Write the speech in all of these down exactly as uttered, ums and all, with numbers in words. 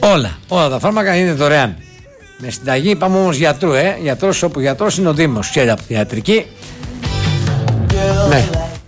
Όλα, όλα τα φάρμακα είναι δωρεάν. Με συνταγή πάμε όμως γιατρού, ε. Γιατρός όπου γιατρός είναι ο Δήμος. Ξέρει από τη ιατρική. Ναι.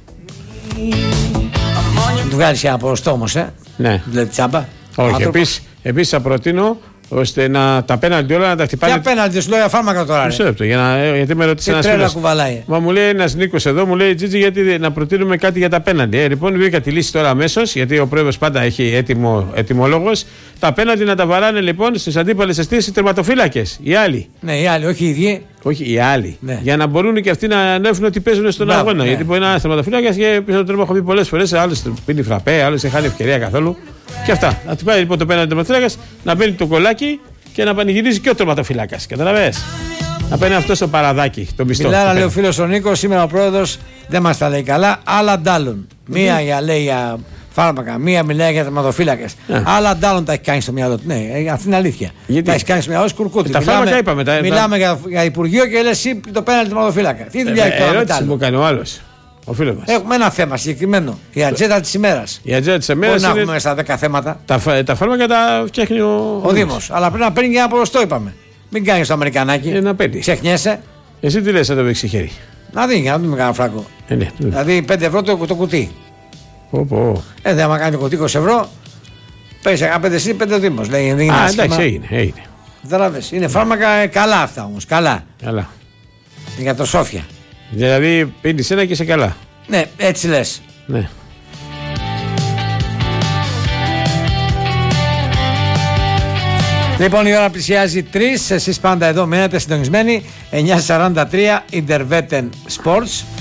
Του βγάλεις ένα ποσοστό όμως, ε. Ναι. Δηλαδή τσάμπα. Όχι, επίσης, επίσης θα προτείνω ώστε να τα πέναλτι όλα να τα χτυπάνε. Και απέναντι σου λέω για φάρμακα τώρα. Μισό λεπτό, για να, γιατί με ρωτήσει Τι ένα τρέλα φίλος. κουβαλάει. Μα μου λέει ένας Νίκος εδώ, μου λέει Τζίτζι, γιατί να προτείνουμε κάτι για τα πέναλτι. Ε, λοιπόν, βρήκα τη λύση τώρα αμέσως, γιατί ο πρόεδρος πάντα έχει έτοιμο ετοιμολόγος. Τα πέναλτι να τα βαράνε λοιπόν στις αντίπαλες αιστείες οι τερματοφύλακες. Οι άλλοι. Ναι, οι άλλοι, όχι οι ίδιοι. Όχι, οι άλλοι. Ναι. Για να μπορούν και αυτοί να ανέφερουν ότι παίζουν στον Μπράβο, αγώνα. ναι. Γιατί μπορεί να είναι τερματοφύλακα και πίσω το τέρμα έχω πει πολλές φορές. Άλλος πίνει φραπέ, άλλος δεν χάνει ευκαιρία καθόλου. Και αυτά. Να του πάει λοιπόν το πέναλτι τερματοφύλακα, να μπαίνει το κολλάκι και να πανηγυρίζει και ο τερματοφύλακας. Καταλαβες. Να παίρνει αυτό στο παραδάκι, το μισθό. Μιλάρα, λέει ο φίλος ο Νίκος, σήμερα ο πρόεδρος δεν μας τα λέει καλά. Άλλα αντάλλων. Μία για λέει για φάρμακα, μία μιλάει για τερματοφύλακες. Yeah. Άλλα αντάλλων τα έχει κάνει στο μυαλό του. Ναι, αυτή είναι αλήθεια. Γιατί? Τα έχει κάνει στο μυαλό του κουρκούτη. Ε, τα φάρμακα είπαμε. Τα, μιλάμε για, για Υπουργείο και λες εσύ το πέναλτι τερματοφύλακα. Τι δουλειά έχει τώρα ερώτηση μου κάνει ο άλλος. Ο φίλος μας. Έχουμε ένα θέμα συγκεκριμένο. Η ατζέντα της ημέρας. Η ατζέντα της ημέρας. Μπορεί να είναι... έχουμε στα δέκα θέματα. Τα, τα φάρμακα τα φτιάχνει ο, ο Δήμος. Αλλά πρέπει να παίρνει και ένα ποσοστό, είπαμε. Μην κάνεις το Αμερικανάκι. Ε, να παίρνει. Ξεχνιέσαι. Εσύ τι λες, θα το παίξει χέρι. Να δει, να δούμε κανένα φράγκο. Ε, ναι, δηλαδή πέντε ευρώ το, το κουτί. Πω, πω. Ε, δεν άμα κάνει κουτί είκοσι ευρώ, παίρνει πέντε εσύ, πέντε ο Δήμος. Λέει, δεν είναι Α, άσχημα. εντάξει, έγινε. έγινε. Καταλάβες. Είναι φάρμακα ε, καλά αυτά όμως. Καλά. Καλά. Για το Σόφια. Δηλαδή πίνεις ένα και είσαι καλά. Ναι, έτσι λες. Ναι. Λοιπόν, η ώρα πλησιάζει τρεις. Εσείς πάντα εδώ μένετε συντονισμένοι. εννιά σαράντα τρία Interveten Sports.